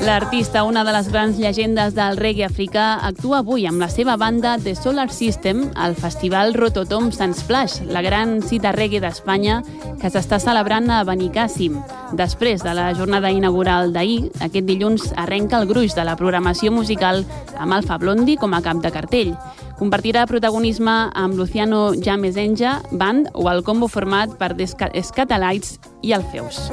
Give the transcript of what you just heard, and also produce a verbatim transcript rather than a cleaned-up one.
L'artista, una de les grans llegendes del reggae africà, actua avui amb la seva banda The Solar System al festival Rototom Sunsplash, la gran cita reggae d'Espanya que s'està celebrant a Benicàssim. Després de la jornada inaugural d'ahir, aquest dilluns arrenca el gruix de la programació musical amb Alpha Blondy com a cap de cartell. Compartirà protagonisme amb Luciano Jamesenja Band o el combo format per The Scatalites i Alfeus.